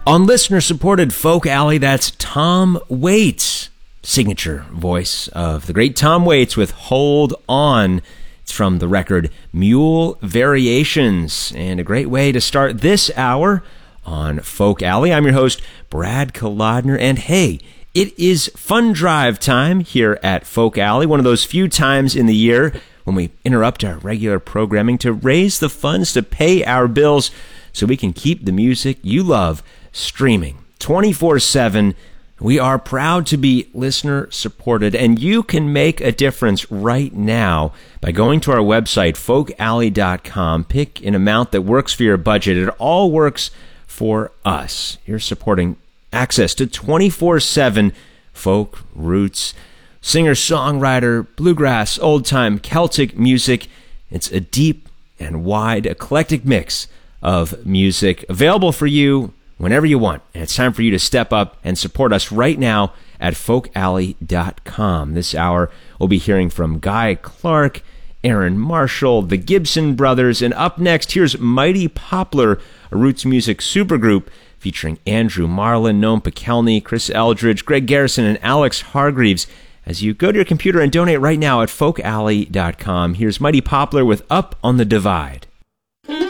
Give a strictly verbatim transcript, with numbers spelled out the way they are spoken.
On listener-supported Folk Alley, that's Tom Waits, signature voice of the great Tom Waits with Hold On. It's from the record Mule Variations, and a great way to start this hour on Folk Alley. I'm your host, Brad Kolodner, and hey, it is fund drive time here at Folk Alley, one of those few times in the year when we interrupt our regular programming to raise the funds to pay our bills so we can keep the music you love streaming twenty-four seven. We are proud to be listener-supported, and you can make a difference right now by going to our website, folk alley dot com. Pick an amount that works for your budget. It all works for us. You're supporting access to twenty-four seven folk roots, singer-songwriter, bluegrass, old-time Celtic music. It's a deep and wide, eclectic mix of music available for you whenever you want. And it's time for you to step up and support us right now at folk alley dot com. This hour, we'll be hearing from Guy Clark, Aaron Marshall, the Gibson Brothers, and up next, here's Mighty Poplar, a roots music supergroup featuring Andrew Marlin, Noam Pikelny, Chris Eldridge, Greg Garrison, and Alex Hargreaves. As you go to your computer and donate right now at folk alley dot com, here's Mighty Poplar with Up on the Divide.